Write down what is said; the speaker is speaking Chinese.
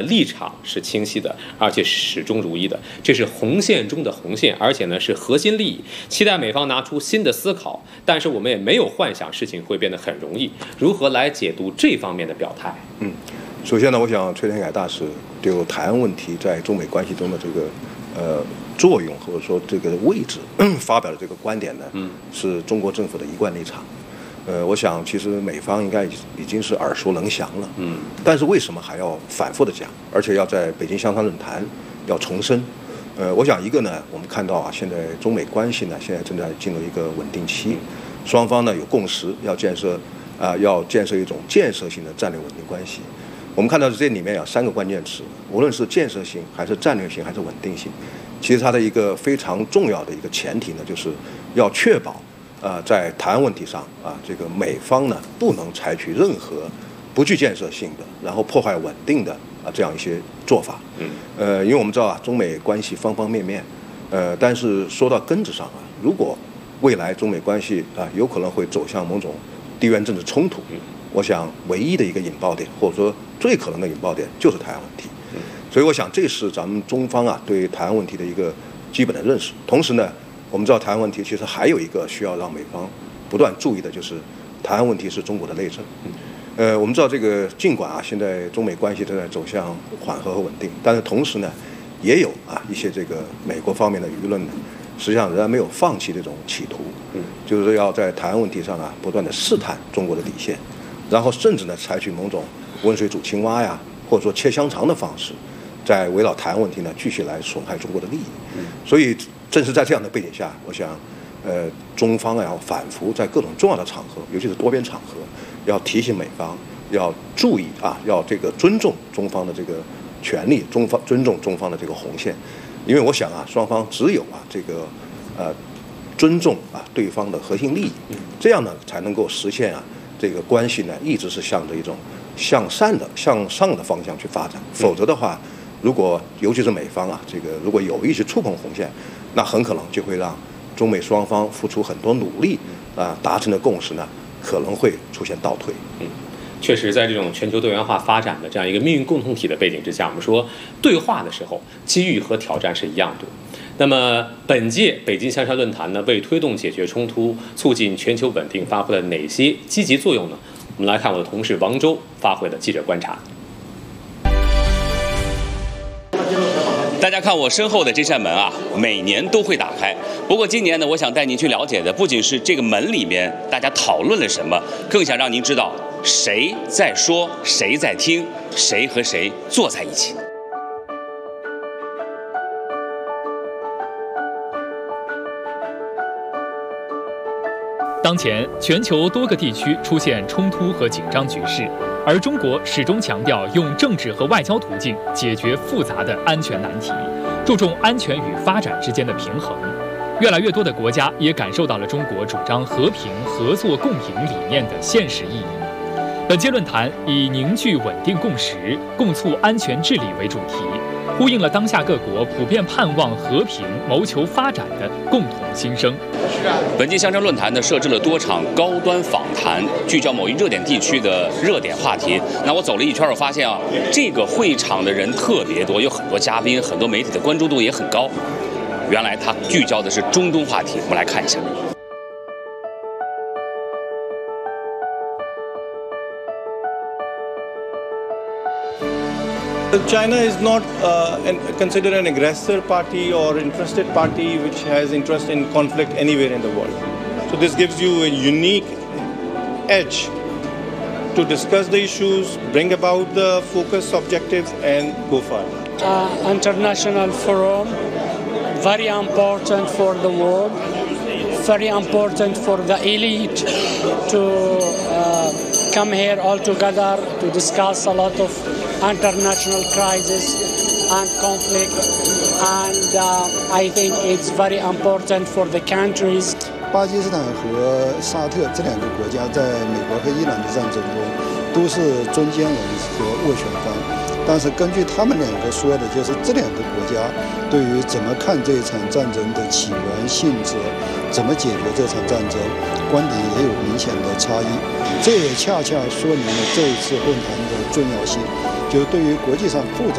立场是清晰的，而且始终如一的，这是红线中的红线，而且呢是核心利益。期待美方拿出新的思考，但是我们也没有幻想事情会变得很容易。如何来解读这方面的表态？ 首先呢，我想崔天凯大使就台湾问题在中美关系中的这个作用或者说这个位置发表的这个观点呢，是中国政府的一贯立场。我想其实美方应该已经是耳熟能详了，但是为什么还要反复的讲，而且要在北京香港论坛要重申？我想一个呢，我们看到啊，现在中美关系呢，现在正在进入一个稳定期，双方呢有共识，要建设一种建设性的战略稳定关系。我们看到这里面有3个关键词，无论是建设性还是战略性还是稳定性，其实它的一个非常重要的一个前提呢，就是要确保在台湾问题上这个美方呢不能采取任何不具建设性的，然后破坏稳定的这样一些做法。因为我们知道啊，中美关系方方面面，但是说到根子上啊，如果未来中美关系有可能会走向某种地缘政治冲突，我想唯一的一个引爆点，或者说最可能的引爆点就是台湾问题。所以我想这是咱们中方对台湾问题的一个基本的认识。同时呢，我们知道台湾问题其实还有一个需要让美方不断注意的，就是台湾问题是中国的内政。我们知道这个尽管现在中美关系正在走向缓和和稳定，但是同时呢，也有一些这个美国方面的舆论呢，实际上仍然没有放弃这种企图，就是要在台湾问题上不断的试探中国的底线，然后甚至呢采取某种温水煮青蛙或者说切香肠的方式，在围绕台湾问题呢继续来损害中国的利益。所以正是在这样的背景下，我想中方要反复在各种重要的场合，尤其是多边场合，要提醒美方要注意要这个尊重中方的这个权利，尊重中方的这个红线。因为我想双方只有这个尊重对方的核心利益，这样呢才能够实现这个关系呢一直是向着一种向上的方向去发展。否则的话，如果尤其是美方这个如果有意去触碰红线，那很可能就会让中美双方付出很多努力达成的共识呢可能会出现倒退。 确实，在这种全球多元化发展的这样一个命运共同体的背景之下，我们说对话的时候，机遇和挑战是一样的。那么本届北京香山论坛呢，为推动解决冲突、促进全球稳定发挥了哪些积极作用呢？我们来看我的同事王周发回的记者观察。 大家看我身后的这扇门每年都会打开。不过今年呢，我想带您去了解的不仅是这个门里面大家讨论了什么，更想让您知道谁在说，谁在听，谁和谁坐在一起。 当前，全球多个地区出现冲突和紧张局势，而中国始终强调用政治和外交途径解决复杂的安全难题，注重安全与发展之间的平衡。越来越多的国家也感受到了中国主张和平、合作、共赢理念的现实意义。本届论坛以凝聚稳定共识、共促安全治理为主题，呼应了当下各国普遍盼望和平、谋求发展的共同心声。 本届香山论坛呢，设置了多场高端访谈，聚焦某一热点地区的热点话题。那我走了一圈，我发现这个会场的人特别多，有很多嘉宾，很多媒体的关注度也很高。原来它聚焦的是中东话题，我们来看一下。 China is not considered an aggressor party or interested party which has interest in conflict anywhere in the world. So this gives you a unique edge to discuss the issues, bring about the focus objectives and go further. International forum, very important for the world, very important for the elite to come here all together to discuss a lot of international crisis and conflict, and I think it's very important for the countries. 巴基斯坦和沙特这2个国家在美国和伊朗的战争中都是中间人和斡旋方，但是根据他们2个说的，就是这2个国家对于怎么看这场战争的起源性质，怎么解决这场战争，观点也有明显的差异。这也恰恰说明了这一次论坛的重要性，就是对于国际上复杂